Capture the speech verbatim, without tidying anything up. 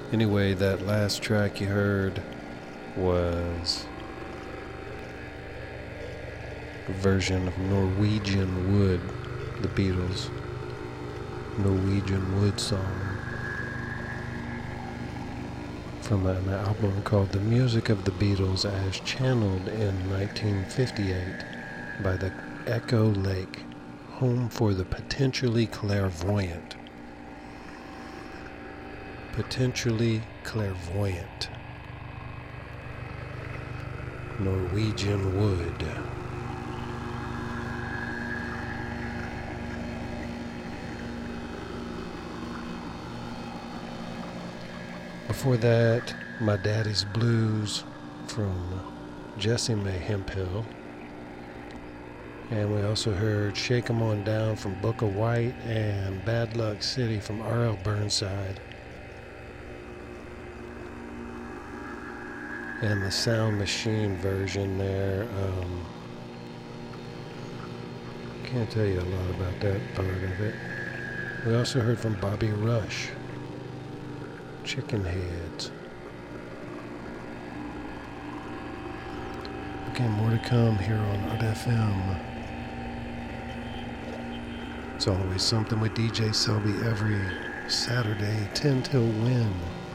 Anyway, that last track you heard was a version of Norwegian Wood, the Beatles' Norwegian Wood song, from an album called The Music of the Beatles as Channeled in nineteen fifty-eight by the Echo Lake, home for the potentially clairvoyant. Potentially clairvoyant. Norwegian Wood. Before that, My Daddy's Blues from Jesse May Hemphill. And we also heard Shake 'Em On Down from Booker White and Bad Luck City from R L Burnside. And the Sound Machine version there, um, can't tell you a lot about that part of it. We also heard from Bobby Rush, Chicken Heads. Okay, more to come here on Art F M. It's always something with D J Selby every Saturday, ten till one.